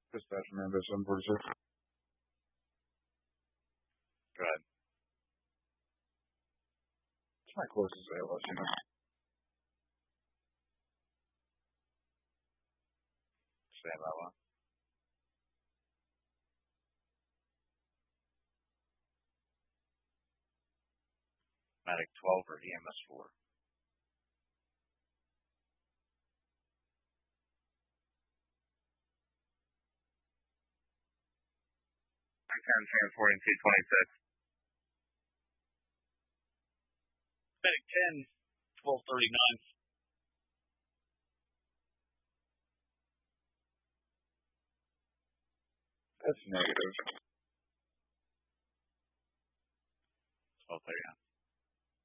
Dispatch Member 746. Go ahead. It's my closest ALS, you know. Stand by one. Medic 12 or EMS 4? I'm transporting 226. Medic 10, 1239. That's negative. 1239.